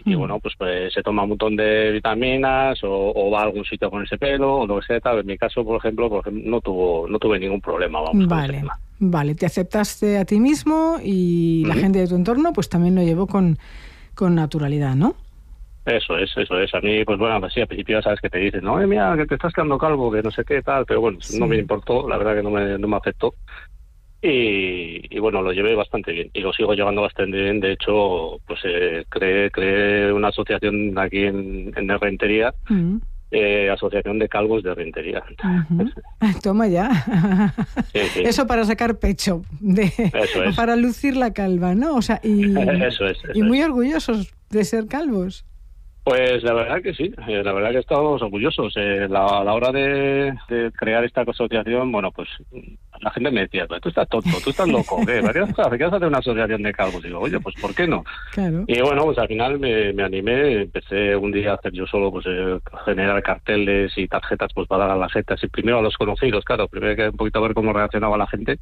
bueno, pues se toma un montón de vitaminas o va a algún sitio con ese pelo o lo que sea, tal. En mi caso, por ejemplo, no tuve ningún problema, vamos, con ese tema. Vale, te aceptaste a ti mismo y la gente de tu entorno pues también lo llevó con naturalidad, ¿no? Eso es. A mí, pues bueno, así al principio ya sabes que te dicen, no, mira, que te estás quedando calvo, que no sé qué, tal, pero bueno, no me importó, la verdad que no me afectó. Y bueno, lo llevé bastante bien y lo sigo llevando bastante bien. De hecho, pues creé una asociación aquí en Rentería, Asociación de Calvos de Rentería. Toma ya. Sí. Eso para sacar pecho, para lucir la calva, ¿no? O sea, eso es. Muy orgullosos de ser calvos. Pues la verdad que sí, la verdad que estamos orgullosos. A la hora de crear esta asociación, bueno, pues la gente me decía, tú estás tonto, tú estás loco, ¿qué? ¿Qué vas a hacer una asociación de calvos? Y digo, oye, pues ¿por qué no? Claro. Y bueno, pues al final me animé, empecé un día a hacer yo solo, pues generar carteles y tarjetas pues para dar a las jetas, y primero a los conocidos, claro, primero que un poquito a ver cómo reaccionaba la gente.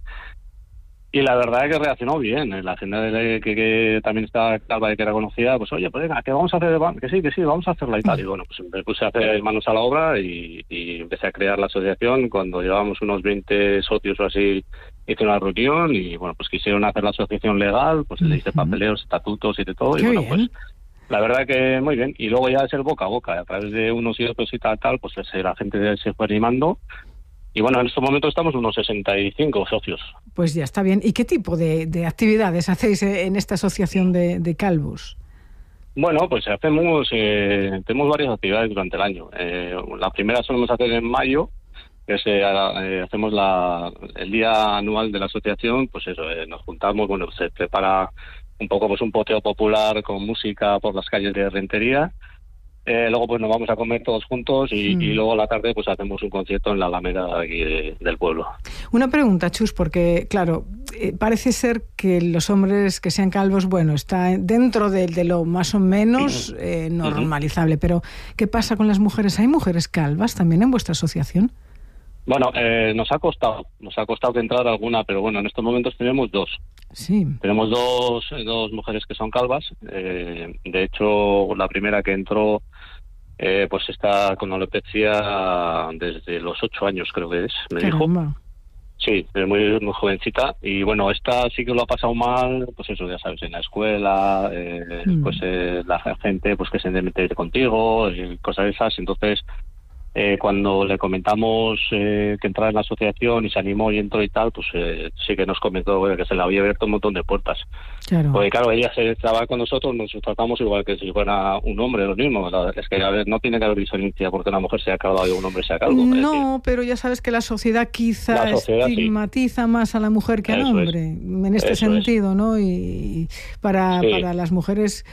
Y la verdad es que reaccionó bien. La gente que también estaba calva y que era conocida, pues oye, pues venga, que vamos a hacer, que sí, vamos a hacerla y tal. Y bueno, pues me puse a hacer manos a la obra y empecé a crear la asociación. Cuando llevábamos unos 20 socios o así, hice una reunión y bueno, pues quisieron hacer la asociación legal, pues le hice papeleos, estatutos y de todo. Qué y bueno, bien. pues la verdad que muy bien. Y luego ya es el boca a boca, a través de unos y otros y tal, pues la gente se fue animando. Y bueno, en estos momentos estamos unos 65 socios. Pues ya está bien. ¿Y qué tipo de actividades hacéis en esta asociación de calvos? Bueno, pues tenemos varias actividades durante el año. La primera solemos hacer en mayo, que hacemos el día anual de la asociación, pues eso, nos juntamos, bueno, se prepara un poco pues un poteo popular con música por las calles de Rentería. Luego pues nos vamos a comer todos juntos y luego a la tarde pues hacemos un concierto en la Alameda aquí del pueblo. Una pregunta, Chus, porque claro, parece ser que los hombres que sean calvos, bueno, está dentro de lo más o menos normalizable, pero ¿qué pasa con las mujeres? ¿Hay mujeres calvas también en vuestra asociación? Bueno, nos ha costado que entrar alguna, pero bueno, en estos momentos tenemos dos. Sí. Tenemos dos mujeres que son calvas. De hecho, la primera que entró pues está con alopecia desde los 8 años, creo que es, me dijo. Sí, muy jovencita. Y bueno, esta sí que lo ha pasado mal, pues eso, ya sabes, en la escuela, pues la gente pues que se mete contigo, y cosas de esas. Entonces, cuando le comentamos que entrara en la asociación y se animó y entró y tal, pues sí que nos comentó que se le había abierto un montón de puertas. Claro. Porque claro, ella se trabaja con nosotros, nos tratamos igual que si fuera un hombre, lo mismo. Es que a ver, no tiene que haber diferencia porque una mujer sea calva y un hombre sea calvo. No, pero ya sabes que la sociedad quizá estigmatiza más a la mujer que al hombre, en este sentido, ¿no? Y para las mujeres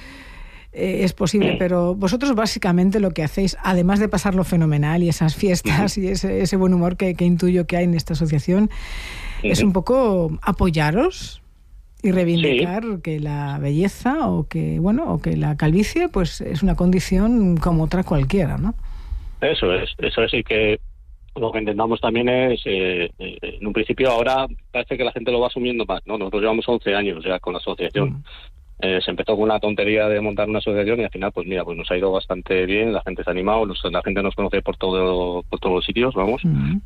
es posible, pero vosotros básicamente lo que hacéis, además de pasarlo fenomenal y esas fiestas y ese buen humor que intuyo que hay en esta asociación, es un poco apoyaros y reivindicar que la belleza o que la calvicie pues es una condición como otra cualquiera, ¿no? Eso es, y que lo que intentamos también es, en un principio ahora parece que la gente lo va asumiendo más, ¿no? Nosotros llevamos 11 años ya con la asociación. Se empezó con una tontería de montar una asociación y al final, pues mira, pues nos ha ido bastante bien, la gente se ha animado, la gente nos conoce por todos los sitios, vamos.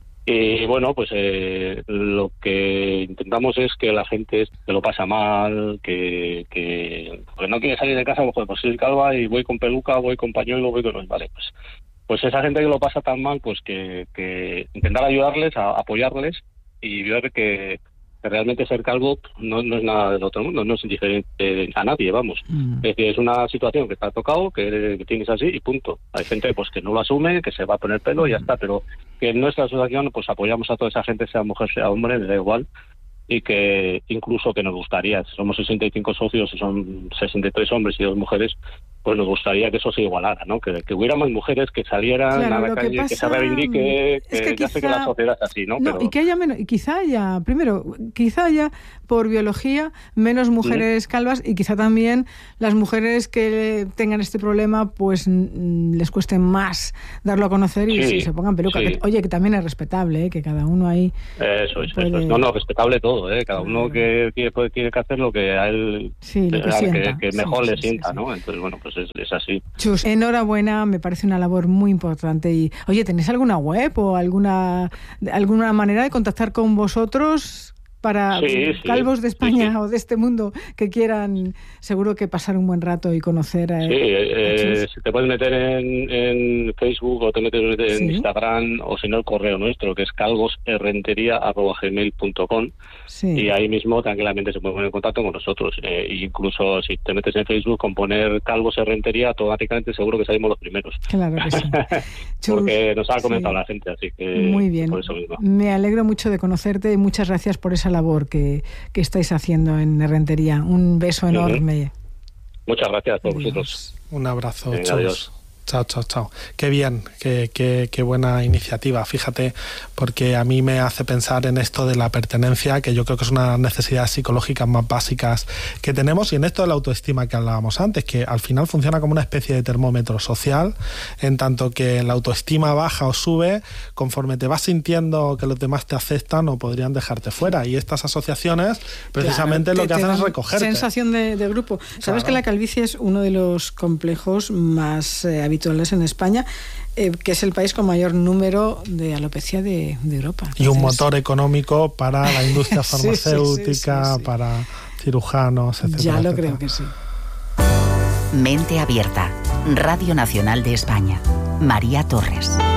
Y bueno, pues lo que intentamos es que la gente que lo pasa mal, que no quiere salir de casa, pues soy calva y voy con peluca, voy con pañuelo, voy con... Vale, pues esa gente que lo pasa tan mal, pues que intentar ayudarles, apoyarles y ver que realmente ser calvo no es nada del otro mundo, no es indiferente a nadie, vamos. Es decir, es una situación que te ha tocado, que tienes así y punto. Hay gente pues que no lo asume, que se va a poner pelo y ya está, pero que en nuestra asociación pues apoyamos a toda esa gente, sea mujer, sea hombre, me da igual, y que incluso que nos gustaría, somos 65 socios y son 63 hombres y 2 mujeres, pues nos gustaría que eso se igualara, ¿no? Que hubiera más mujeres que salieran a la calle, que se reivindique, que ya sé que la sociedad es así, ¿no? Pero... y que haya menos, y quizá haya por biología menos mujeres calvas y quizá también las mujeres que tengan este problema pues les cueste más darlo a conocer y se pongan peluca. Que también es respetable, que cada uno ahí... Eso es. No, respetable todo, cada uno que tiene que hacer lo que a él lo que sienta, que mejor le sienta, ¿no? Entonces, bueno, pues es así. Chus, enhorabuena, me parece una labor muy importante. Y oye, ¿tenéis alguna web o alguna manera de contactar con vosotros para calvos de España o de este mundo que quieran, seguro que pasar un buen rato y conocer a Chus? Te puedes meter en Facebook o te metes en Instagram, o si no el correo nuestro, que es calvosherrenteria@gmail.com, y ahí mismo tranquilamente se puede poner en contacto con nosotros. Incluso si te metes en Facebook con poner Calvos Herrenteria, automáticamente seguro que salimos los primeros. Claro que sí. Porque nos ha comentado la gente, así que muy bien. Por eso mismo. Me alegro mucho de conocerte y muchas gracias por esa labor que estáis haciendo en Herrentería. Un beso enorme. Muchas gracias por vosotros. Un abrazo. Venga, adiós. Chao. Qué bien, qué buena iniciativa. Fíjate, porque a mí me hace pensar en esto de la pertenencia, que yo creo que es una de las necesidades psicológicas más básicas que tenemos, y en esto de la autoestima que hablábamos antes, que al final funciona como una especie de termómetro social, en tanto que la autoestima baja o sube conforme te vas sintiendo que los demás te aceptan o podrían dejarte fuera. Y estas asociaciones precisamente lo que hacen es recogerte. Sensación de grupo. Sabes que la calvicie es uno de los complejos más habituales en España, que es el país con mayor número de alopecia de Europa. Y un motor económico para la industria farmacéutica, para cirujanos, etc. Ya lo creo que sí. Mente Abierta, Radio Nacional de España. María Torres.